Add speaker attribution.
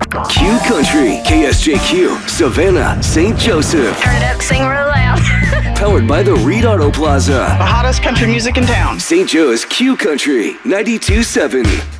Speaker 1: Q Country, KSJQ, Savannah, St. Joseph.
Speaker 2: Turn it up, sing real loud.
Speaker 1: Powered by the Reed Auto Plaza.
Speaker 3: The hottest country music in town.
Speaker 1: St. Joe's Q Country, 92.7.